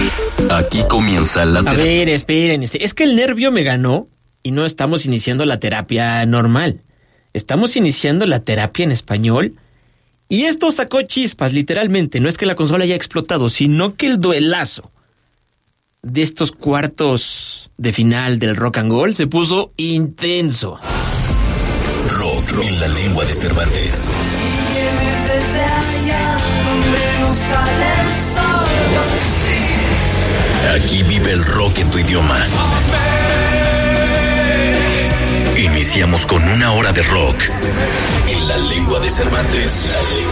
Aquí comienza la terapia. A ver, esperen. Es que el nervio me ganó y no estamos iniciando la terapia normal. Estamos iniciando la terapia en español y esto sacó chispas, literalmente. No es que la consola haya explotado, sino que el duelazo de estos cuartos de final del Rock and Roll se puso intenso. Rock en la lengua de Cervantes. Aquí vive el rock en tu idioma. Iniciamos con una hora de rock en la lengua de Cervantes.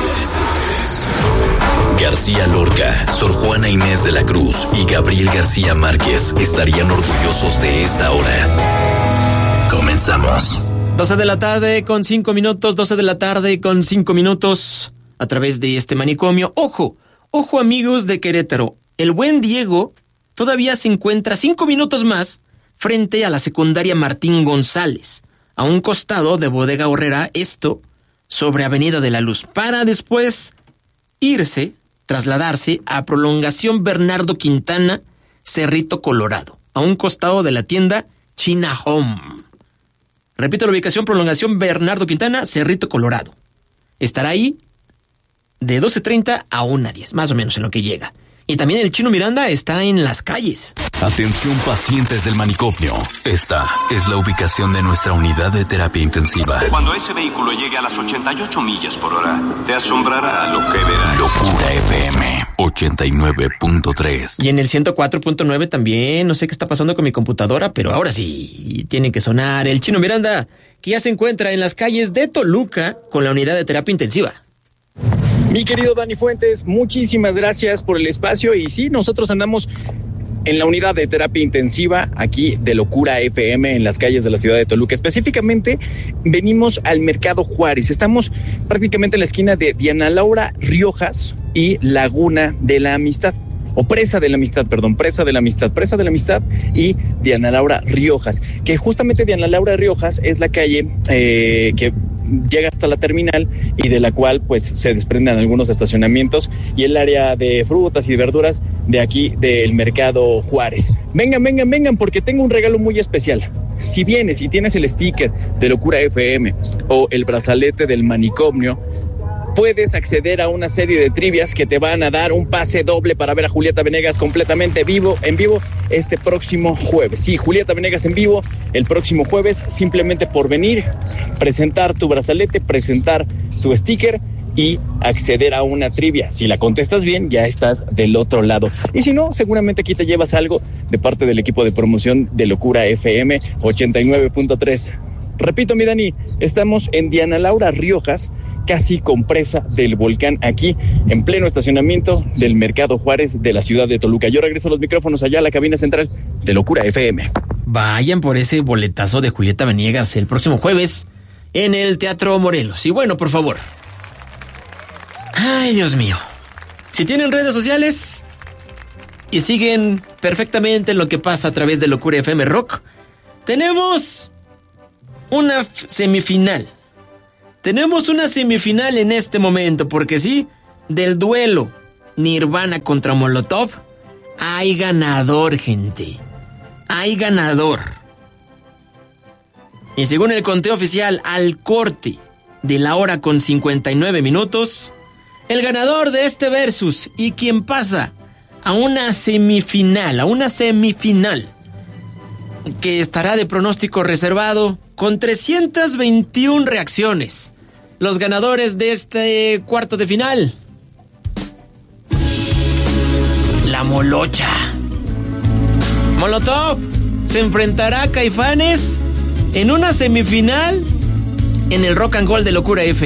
García Lorca, Sor Juana Inés de la Cruz y Gabriel García Márquez estarían orgullosos de esta hora. Comenzamos. 12 de la tarde con 5 minutos, 12 de la tarde con 5 minutos a través de este manicomio. Ojo amigos de Querétaro, el buen Diego todavía se encuentra 5 minutos más frente a la secundaria Martín González, a un costado de Bodega Horrera, esto sobre Avenida de la Luz, para después trasladarse a Prolongación Bernardo Quintana, Cerrito Colorado, a un costado de la tienda China Home. Repito la ubicación: Prolongación Bernardo Quintana, Cerrito Colorado. Estará ahí de 12:30 a 1:10, más o menos en lo que llega. Y también el Chino Miranda está en Las Calles. Atención pacientes del manicomio. Esta es la ubicación de nuestra unidad de terapia intensiva. Cuando ese vehículo llegue a las 88 millas por hora, te asombrará lo que verás. Locura FM 89.3. Y en el 104.9 también. No sé qué está pasando con mi computadora, pero ahora sí tiene que sonar el Chino Miranda, que ya se encuentra en Las Calles de Toluca con la unidad de terapia intensiva. Mi querido Dani Fuentes, muchísimas gracias por el espacio. Y sí, nosotros andamos en la unidad de terapia intensiva aquí de Locura FM en las calles de la ciudad de Toluca. Específicamente venimos al Mercado Juárez. Estamos prácticamente en la esquina de Diana Laura Riojas y Laguna de la Amistad. O Presa de la Amistad y Diana Laura Riojas, que justamente Diana Laura Riojas es la calle que llega hasta la terminal y de la cual pues se desprenden algunos estacionamientos y el área de frutas y verduras de aquí del Mercado Juárez. Vengan, porque tengo un regalo muy especial. Si vienes y tienes el sticker de Locura FM o el brazalete del manicomio, puedes acceder a una serie de trivias que te van a dar un pase doble para ver a Julieta Venegas completamente en vivo este próximo jueves. Sí, Julieta Venegas en vivo el próximo jueves, simplemente por venir, presentar tu brazalete, presentar tu sticker y acceder a una trivia. Si la contestas bien, ya estás del otro lado. Y si no, seguramente aquí te llevas algo de parte del equipo de promoción de Locura FM 89.3. Repito, mi Dani, estamos en Diana Laura Riojas, casi con Presa del Volcán, aquí en pleno estacionamiento del Mercado Juárez de la ciudad de Toluca. Yo regreso los micrófonos allá a la cabina central de Locura FM. Vayan por ese boletazo de Julieta Venegas el próximo jueves en el Teatro Morelos. Y bueno, por favor. Ay, Dios mío. Si tienen redes sociales y siguen perfectamente lo que pasa a través de Locura FM Rock, tenemos una semifinal. Tenemos una semifinal en este momento, porque sí, del duelo Nirvana contra Molotov, hay ganador, gente. Hay ganador. Y según el conteo oficial, al corte de la hora con 59 minutos, el ganador de este versus y quien pasa a una semifinal, que estará de pronóstico reservado con 321 reacciones. Los ganadores de este cuarto de final: la Molocha. Molotov se enfrentará a Caifanes en una semifinal en el Rock and Roll de Locura FM.